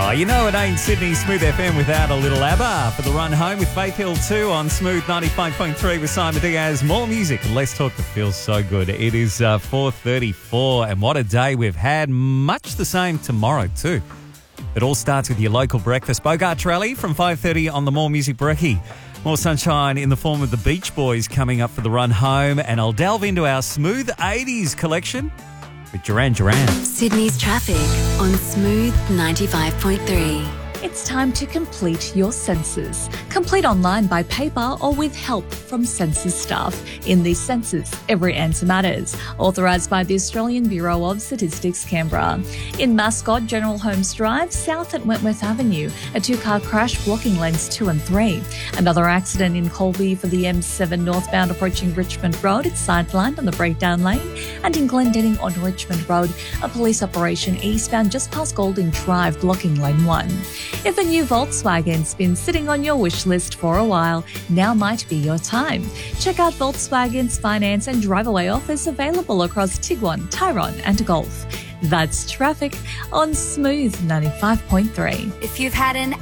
Oh, you know it ain't Sydney Smooth FM without a little ABBA for the run home with Faith Hill 2 on Smooth 95.3 with Simon Diaz. More music and less talk that feels so good. It is 4:34 and what a day we've had. Much the same tomorrow too. It all starts with your local breakfast. Bogart Rally from 5:30 on the More Music Brekkie. More sunshine in the form of the Beach Boys coming up for the run home, and I'll delve into our Smooth 80s collection with Duran Duran. Sydney's traffic on Smooth 95.3. It's time to complete your census. Complete online by paper or with help from census staff. In this census, every answer matters. Authorised by the Australian Bureau of Statistics, Canberra. In Mascot, General Holmes Drive, south at Wentworth Avenue, a two-car crash blocking lanes 2 and 3. Another accident in Colby for the M7 northbound approaching Richmond Road. It's sidelined on the breakdown lane. And in Glendinning on Richmond Road, a police operation eastbound just past Golding Drive blocking lane 1. If a new Volkswagen's been sitting on your wish list for a while, now might be your time. Check out Volkswagen's finance and drive-away offers available across Tiguan, Tyrone and Golf. That's traffic on Smooth 95.3. If you've had an